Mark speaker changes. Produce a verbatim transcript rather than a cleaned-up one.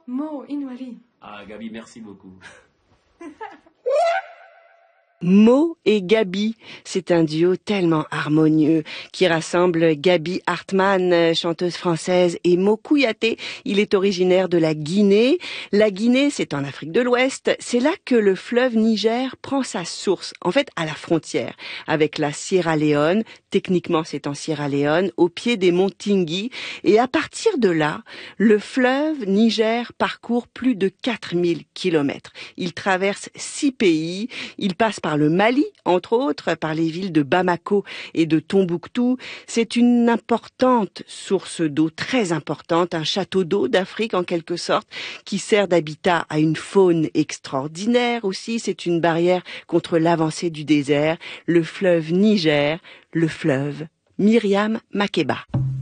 Speaker 1: Mo Inwali.
Speaker 2: Ah, Gabi, merci beaucoup.
Speaker 3: Mo et Gabi, c'est un duo tellement harmonieux qui rassemble Gabi Hartmann, chanteuse française, et Mo Kouyaté. Il est originaire de la Guinée. La Guinée, c'est en Afrique de l'Ouest. C'est là que le fleuve Niger prend sa source, en fait à la frontière, avec la Sierra Leone. Techniquement, c'est en Sierra Leone, au pied des monts Tingui. Et à partir de là, le fleuve Niger parcourt plus de quatre mille kilomètres. Il traverse six pays. Il passe par par le Mali, entre autres, par les villes de Bamako et de Tombouctou. C'est une importante source d'eau, très importante, un château d'eau d'Afrique en quelque sorte, qui sert d'habitat à une faune extraordinaire aussi. C'est une barrière contre l'avancée du désert, le fleuve Niger, le fleuve Myriam Makeba.